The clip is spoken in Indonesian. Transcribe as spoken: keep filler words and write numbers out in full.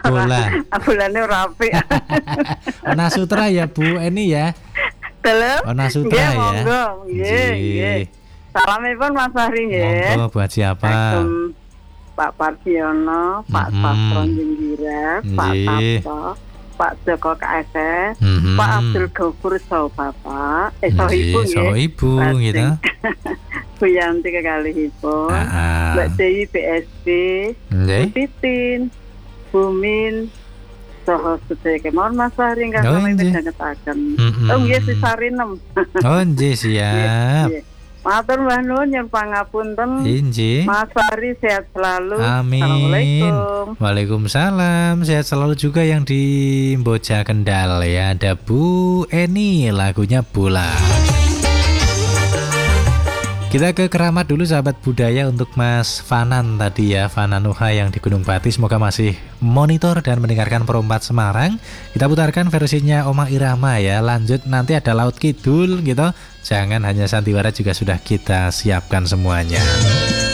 bola. Bolane ora apik. Ona Sutra ya Bu Eni ya. Telem. Ona Sutra ya. Monggo, nggih, nggih. Salamipun Mas Fahri nggih. Monggo buat siapa? Assalamualaikum Pak Pardiono, Pak Mm-hmm. Sastro Jinggira, Pak Nggih. Tapto, Pak Joko K S S, Mhm. Pak Abdul Ghafur Soh Bapak, eh Soh Ibu Nggih, Soh nggih. Ibu Lajeng. gitu. Bu Yanti kekalihipun, Ah, ah. Mbak Dewi B S B, Bu Nggih. Titin, Bu Min, Soho sedaya kemawon Mas Fahri ingkang Oh, sami nggih. midhangetaken. Mm-mm. Oh nggih sisarinem. Oh nggih siap. Nggih. Matur Mbah Nun nyuwun pangapunten. Inji. Mas Fahri sehat selalu. Amin. Assalamualaikum. Waalaikumsalam. Sehat selalu juga yang di Boja Kendal ya. Ada Bu Eni, lagunya Bola. Kita ke Keramat dulu sahabat budaya untuk Mas Fanan tadi ya, Fananuha yang di Gunung Pati. Semoga masih monitor dan mendengarkan Perompat Semarang. Kita putarkan versinya Oma Irama ya. Lanjut nanti ada Laut Kidul gitu. Jangan hanya sandiwara juga sudah kita siapkan semuanya.